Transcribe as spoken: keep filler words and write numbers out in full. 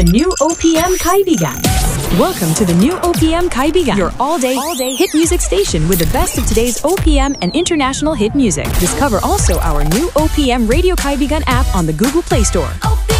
new O P M Kaibigan. Welcome to the new O P M Kaibigan, your all-day, all-day hit music station with the best of today's O P M and international hit music. Discover also our new O P M Radio Kaibigan app on the Google Play Store.